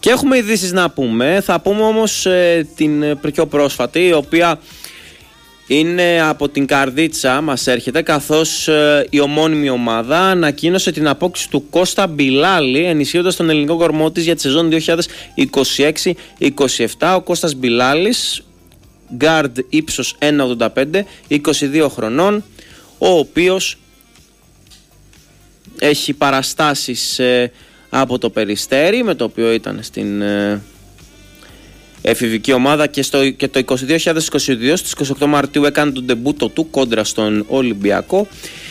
Και έχουμε ειδήσεις να πούμε. Θα πούμε όμως την πιο πρόσφατη, η οποία είναι από την Καρδίτσα, μας έρχεται, καθώς η ομώνυμη ομάδα ανακοίνωσε την απόκτηση του Κώστα Μπιλάλη, ενισχύοντας τον ελληνικό κορμό της για τη σεζόν 2026-27. Ο Κώστας Μπιλάλης, γκάρντ ύψος 1,85, 22 χρονών, ο οποίος έχει παραστάσεις από το Περιστέρι, με το οποίο ήταν στην εφηβική ομάδα, και το 2022 στις 28 Μαρτίου έκανε τον ντεμπούτο του κόντρα στον Ολυμπιακό.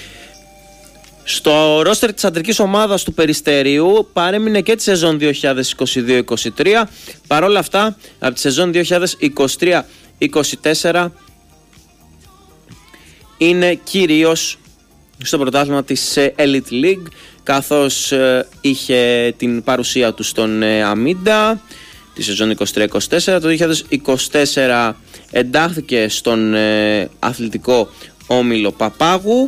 Στο ρόστερ της αντρικής ομάδας του Περιστερίου παρέμεινε και τη σεζόν 2022-23. Παρόλα αυτά, από τη σεζόν 2023-24 είναι κυρίως στο πρωτάθλημα της Elite League, καθώς είχε την παρουσία του στον Αμίντα τη σεζόν 23-24. Το 2024 εντάχθηκε στον αθλητικό όμιλο Παπάγου.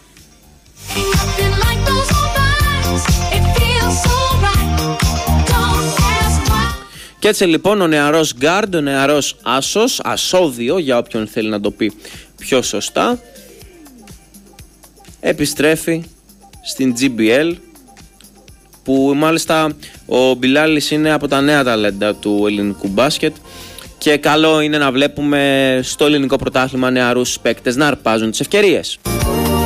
Και έτσι λοιπόν ο νεαρός γκάρντ, ο νεαρός άσος, ασώδιο για όποιον θέλει να το πει πιο σωστά, επιστρέφει στην GBL, που μάλιστα ο Μπιλάλης είναι από τα νέα ταλέντα του ελληνικού μπάσκετ και καλό είναι να βλέπουμε στο ελληνικό πρωτάθλημα νεαρούς παίκτες να αρπάζουν τις ευκαιρίες.